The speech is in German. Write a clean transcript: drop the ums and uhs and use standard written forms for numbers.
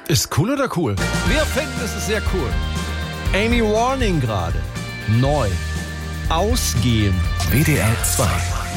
Ist cool oder cool? Wir finden, es ist sehr cool. Amy Warning gerade. Neu. Ausgehen. WDR 2.